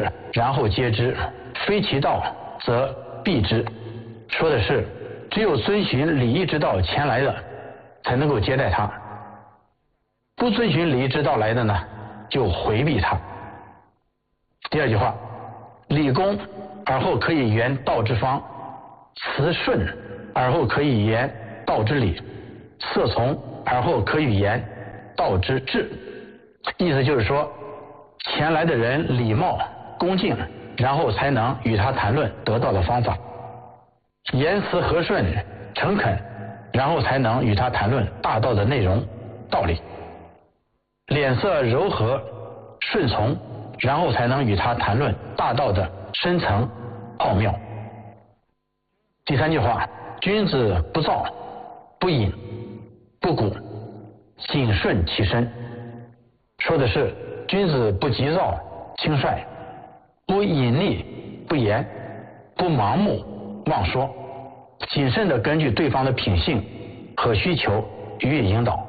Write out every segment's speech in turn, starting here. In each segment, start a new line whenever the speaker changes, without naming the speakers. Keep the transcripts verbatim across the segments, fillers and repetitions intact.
然后接之，非其道则避之。说的是，只有遵循礼义之道前来的，才能够接待他；不遵循礼义之道来的呢，就回避他。第二句话，礼恭而后可以言道之方，辞顺而后可以言道之理，色从而后可以言道之治。意思就是说，前来的人礼貌恭敬，然后才能与他谈论得道的方法；言辞和顺诚恳，然后才能与他谈论大道的内容道理；脸色柔和顺从，然后才能与他谈论大道的深层奥妙。第三句话，君子不躁不隐不鼓，谨顺其身。说的是君子不急躁轻率，不隐匿不言，不盲目妄说，谨慎地根据对方的品性和需求予以引导。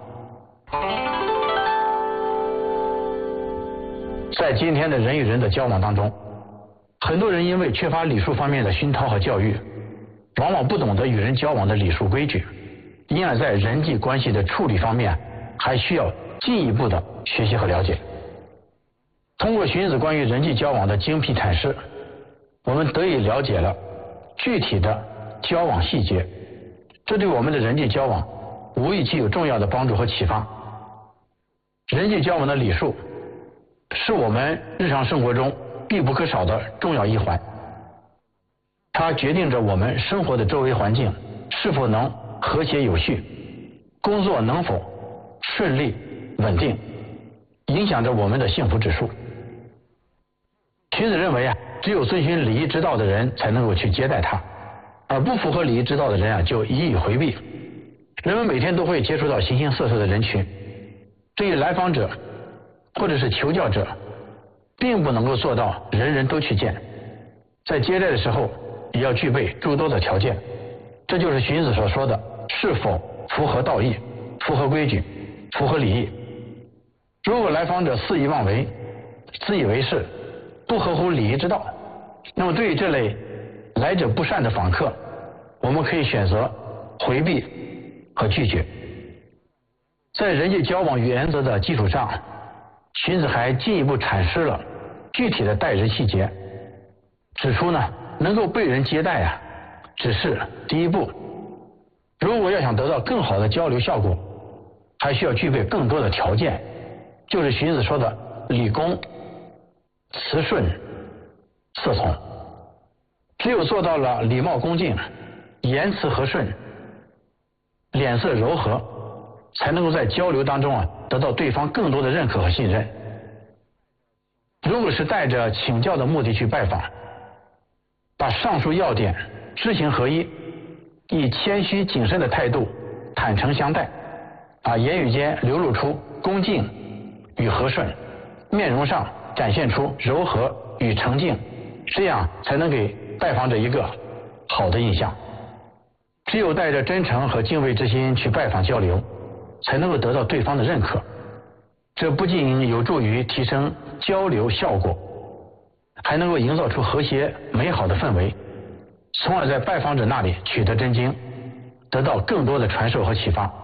在今天的人与人的交往当中，很多人因为缺乏礼数方面的熏陶和教育，往往不懂得与人交往的礼数规矩，因而在人际关系的处理方面还需要进一步的学习和了解。通过荀子关于人际交往的精辟阐释，我们得以了解了具体的交往细节，这对我们的人际交往无疑具有重要的帮助和启发。人际交往的礼数是我们日常生活中必不可少的重要一环，它决定着我们生活的周围环境是否能和谐有序，工作能否顺利稳定，影响着我们的幸福指数。荀子认为啊，只有遵循礼义之道的人才能够去接待他，而不符合礼义之道的人啊，就予以回避。人们每天都会接触到形形色色的人群，对于来访者或者是求教者，并不能够做到人人都去见。在接待的时候，也要具备诸多的条件，这就是荀子所说的是否符合道义、符合规矩、符合礼义。如果来访者肆意妄为、自以为是，不合乎礼仪之道，那么对于这类来者不善的访客，我们可以选择回避和拒绝。在人际交往原则的基础上，荀子还进一步阐释了具体的待人细节，指出呢，能够被人接待啊，只是第一步。如果要想得到更好的交流效果，还需要具备更多的条件，就是荀子说的礼恭、辞顺、色从。只有做到了礼貌恭敬、言辞和顺、脸色柔和，才能够在交流当中啊，得到对方更多的认可和信任。如果是带着请教的目的去拜访，把上述要点知行合一，以谦虚谨慎的态度坦诚相待，啊，言语间流露出恭敬与和顺，面容上展现出柔和与诚敬，这样才能给拜访者一个好的印象。只有带着真诚和敬畏之心去拜访交流，才能够得到对方的认可。这不仅有助于提升交流效果，还能够营造出和谐美好的氛围，从而在拜访者那里取得真经，得到更多的传授和启发。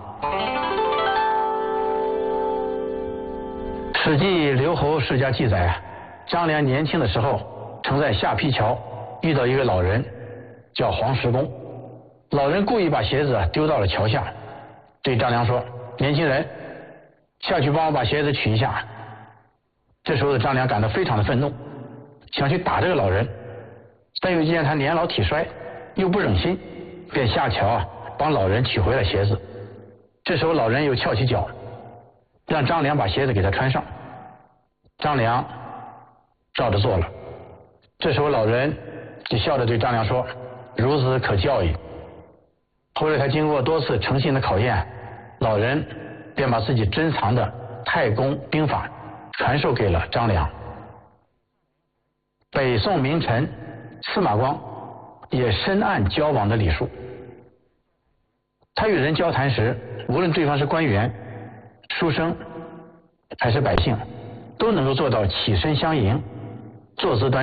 史记刘侯世家记载，张良年轻的时候曾在下邳桥遇到一个老人，叫黄石公。老人故意把鞋子丢到了桥下，对张良说：“年轻人，下去帮我把鞋子取一下。”这时候的张良感到非常的愤怒，想去打这个老人，但又见他年老体衰，又不忍心，便下桥啊帮老人取回了鞋子。这时候老人又翘起脚，让张良把鞋子给他穿上。张良照着做了。这时候老人就笑着对张良说：“孺子可教矣。”后来他经过多次诚信的考验，老人便把自己珍藏的太公兵法传授给了张良。北宋名臣司马光也深谙交往的礼数，他与人交谈时，无论对方是官员、书生还是百姓，都能够做到起身相迎，坐姿端